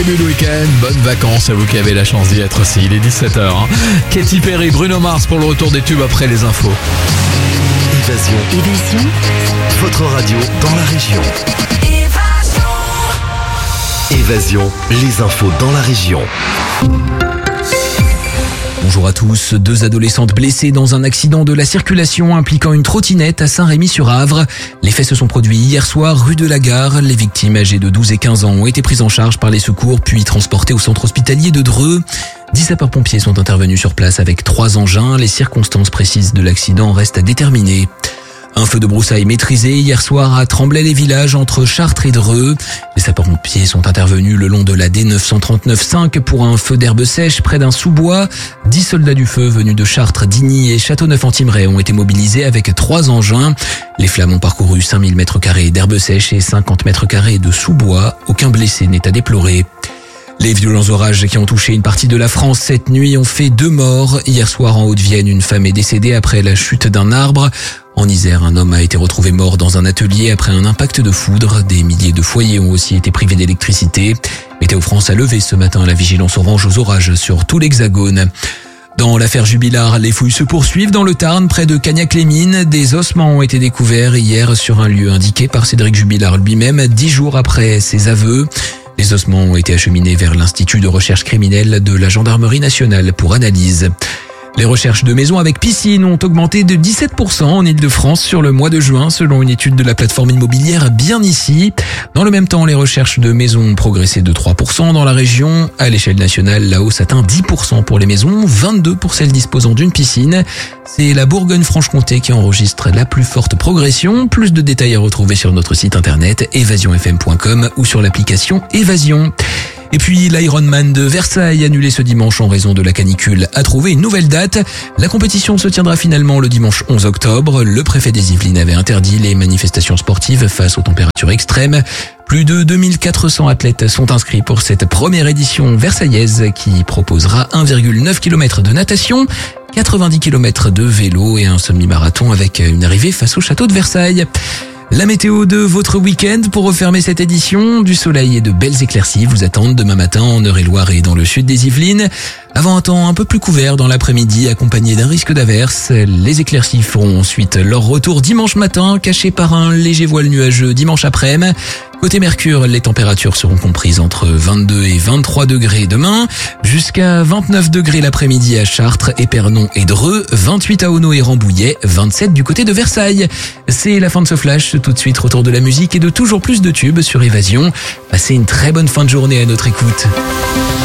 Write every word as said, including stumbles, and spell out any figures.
début de week-end, bonnes vacances à vous qui avez la chance d'y être aussi. Il est dix-sept heures. Hein. Katy Perry, Bruno Mars pour le retour des tubes après les infos. Évasion. Évasion. Votre radio dans la région. Évasion. Évasion, les infos dans la région. Bonjour à tous. Deux adolescentes blessées dans un accident de la circulation impliquant une trottinette à Saint-Rémy-sur-Avre. Les faits se sont produits hier soir rue de la Gare. Les victimes âgées de douze et quinze ans ont été prises en charge par les secours puis transportées au centre hospitalier de Dreux. Dix sapeurs-pompiers sont intervenus sur place avec trois engins. Les circonstances précises de l'accident restent à déterminer. Un feu de broussailles maîtrisé hier soir à Tremblay-les-Villages entre Chartres et Dreux. Les sapeurs-pompiers sont intervenus le long de la D neuf cent trente-neuf cinq pour un feu d'herbe sèche près d'un sous-bois. Dix soldats du feu venus de Chartres, d'Igny et Châteauneuf-en-Thymerais ont été mobilisés avec trois engins. Les flammes ont parcouru cinq mille mètres carrés d'herbe sèche et cinquante mètres carrés de sous-bois. Aucun blessé n'est à déplorer. Les violents orages qui ont touché une partie de la France cette nuit ont fait deux morts. Hier soir en Haute-Vienne, une femme est décédée après la chute d'un arbre. En Isère, un homme a été retrouvé mort dans un atelier après un impact de foudre. Des milliers de foyers ont aussi été privés d'électricité. Météo France a levé ce matin la vigilance orange aux orages sur tout l'Hexagone. Dans l'affaire Jubilard, les fouilles se poursuivent dans le Tarn, près de Cagnac-les-Mines. Des ossements ont été découverts hier sur un lieu indiqué par Cédric Jubilard lui-même, dix jours après ses aveux. Les ossements ont été acheminés vers l'Institut de recherche criminelle de la Gendarmerie nationale pour analyse. Les recherches de maisons avec piscine ont augmenté de dix-sept pour cent en Ile-de-France sur le mois de juin, selon une étude de la plateforme immobilière Bien Ici. Dans le même temps, les recherches de maisons ont progressé de trois pour cent dans la région. À l'échelle nationale, la hausse atteint dix pour cent pour les maisons, vingt-deux pour celles disposant d'une piscine. C'est la Bourgogne-Franche-Comté qui enregistre la plus forte progression. Plus de détails à retrouver sur notre site internet évasion f m point com ou sur l'application Évasion. Et puis l'Ironman de Versailles, annulé ce dimanche en raison de la canicule, a trouvé une nouvelle date. La compétition se tiendra finalement le dimanche onze octobre. Le préfet des Yvelines avait interdit les manifestations sportives face aux températures extrêmes. Plus de deux mille quatre cents athlètes sont inscrits pour cette première édition versaillaise qui proposera un virgule neuf kilomètres de natation, quatre-vingt-dix kilomètres de vélo et un semi-marathon avec une arrivée face au château de Versailles. La météo de votre week-end pour refermer cette édition. Du soleil et de belles éclaircies vous attendent demain matin en Eure-et-Loir et dans le sud des Yvelines. Avant un temps un peu plus couvert dans l'après-midi accompagné d'un risque d'averse. Les éclaircies feront ensuite leur retour dimanche matin, cachés par un léger voile nuageux dimanche après-midi. Côté Mercure, les températures seront comprises entre vingt-deux et vingt-trois degrés demain, jusqu'à vingt-neuf degrés l'après-midi à Chartres, Épernon et Dreux, vingt-huit à Auneau et Rambouillet, vingt-sept du côté de Versailles. C'est la fin de ce flash, tout de suite retour de la musique et de toujours plus de tubes sur Évasion. Passez une très bonne fin de journée à notre écoute.